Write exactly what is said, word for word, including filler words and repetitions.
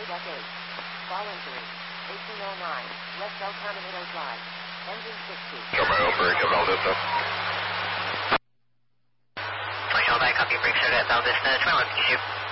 eight F eight. Fall injury. eighteen oh nine. West El Camino Drive. Engine sixty. Romeo, break of Valdez up. twenty oh nine, copy, break, shut at Valdez, uh, twenty-one, shoot.